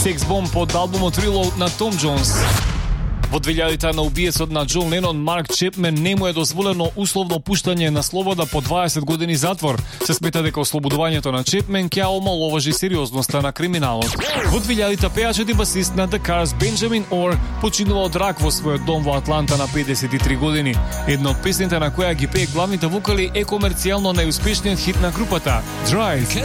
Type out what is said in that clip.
Sex Bomb од албумот Reload на Том Джонс. Во 2000-та на убиецот на Џон Ленон Марк Чепмен не му е дозволено условно пуштање на слобода по 20 години затвор. Се смета дека ослободувањето на Чепмен ќе омаловажи сериозноста на криминалот. Во 2000-та пејачот и басист на The Cars Бенџамин Ор починува од рак во својот дом во Атланта на 53 години. Една од песните на која ги пее главните вокали е комерцијално најуспешниот хит на групата Drive.